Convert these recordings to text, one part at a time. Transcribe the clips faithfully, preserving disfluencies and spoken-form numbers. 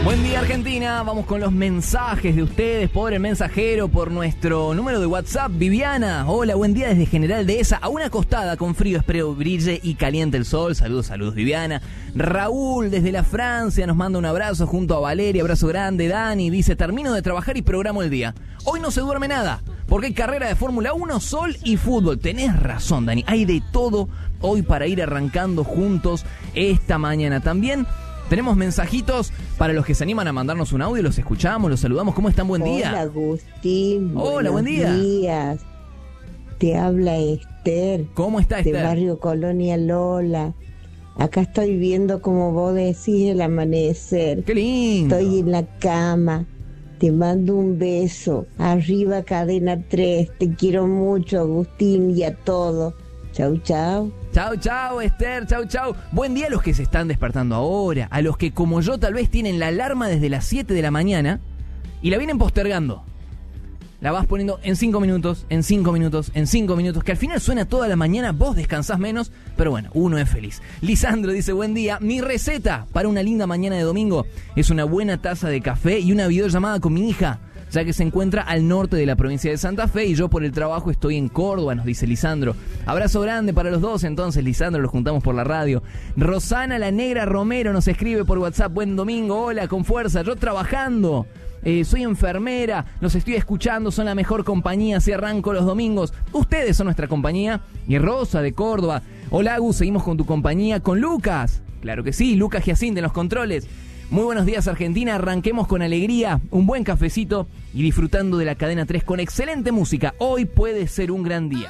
Buen día, Argentina. Vamos con los mensajes de ustedes por el mensajero, por nuestro número de WhatsApp. Viviana, hola, buen día desde General Dehesa. A una acostada con frío, espero brille y caliente el sol. Saludos, saludos, Viviana. Raúl, desde la Francia, nos manda un abrazo junto a Valeria. Abrazo grande. Dani dice, termino de trabajar y programo el día. Hoy no se duerme nada, porque hay carrera de Fórmula uno, sol y fútbol. Tenés razón, Dani. Hay de todo hoy para ir arrancando juntos esta mañana. También tenemos mensajitos para los que se animan a mandarnos un audio. Los escuchamos, los saludamos. ¿Cómo están? Buen día. Hola, Agustín. Hola, buen día. Buenos días. Te habla Esther. ¿Cómo está, Esther? De Barrio Colonia Lola. Acá estoy viendo, como vos decís, el amanecer. ¡Qué lindo! Estoy en la cama. Te mando un beso. Arriba, Cadena tres. Te quiero mucho, Agustín, y a todos. Chau, chau. Chau, chau, Esther, chau, chau. Buen día a los que se están despertando ahora, a los que como yo tal vez tienen la alarma desde las siete de la mañana y la vienen postergando. La vas poniendo en cinco minutos, en cinco minutos, en cinco minutos, que al final suena toda la mañana, vos descansás menos, pero bueno, uno es feliz. Lisandro dice, buen día, mi receta para una linda mañana de domingo es una buena taza de café y una videollamada con mi hija, ya que se encuentra al norte de la provincia de Santa Fe y yo por el trabajo estoy en Córdoba, nos dice Lisandro. Abrazo grande para los dos entonces, Lisandro, los juntamos por la radio. Rosana la Negra Romero nos escribe por WhatsApp, buen domingo, hola, con fuerza, yo trabajando, eh, soy enfermera, los estoy escuchando, son la mejor compañía, si arranco los domingos, ustedes son nuestra compañía. Y Rosa de Córdoba, hola Agus, seguimos con tu compañía, con Lucas, claro que sí, Lucas Giacín de los controles. Muy buenos días, Argentina, arranquemos con alegría, un buen cafecito y disfrutando de la Cadena tres con excelente música. Hoy puede ser un gran día.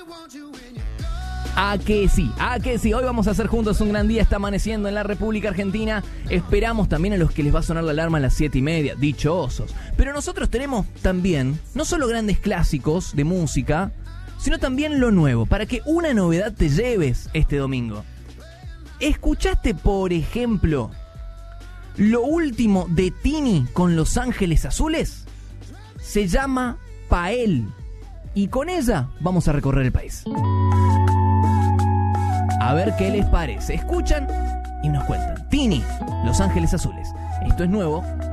¿A que sí? ¿A que sí? Hoy vamos a hacer juntos un gran día, está amaneciendo en la República Argentina. Esperamos también a los que les va a sonar la alarma a las siete y media, dichosos. Pero nosotros tenemos también, no solo grandes clásicos de música, sino también lo nuevo, para que una novedad te lleves este domingo. ¿Escuchaste, por ejemplo, lo último de Tini con Los Ángeles Azules? Se llama Pael. Y con ella vamos a recorrer el país. A ver qué les parece. Escuchan y nos cuentan. Tini, Los Ángeles Azules. Esto es nuevo